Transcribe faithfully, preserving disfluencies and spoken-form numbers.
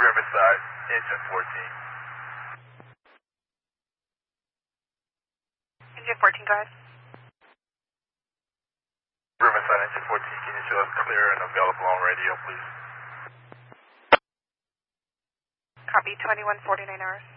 Riverside, engine fourteen. Engine fourteen, go ahead. Riverside, engine fourteen, can you show us clear and available on radio, please? Copy, twenty-one forty-nine hours.